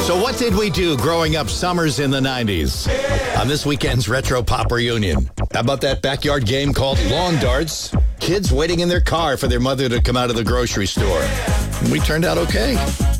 So what did we do growing up summers in the 90s? On this weekend's Retro Pop Reunion. How about that backyard game called lawn darts? Kids waiting in their car for their mother to come out of the grocery store. We turned out okay.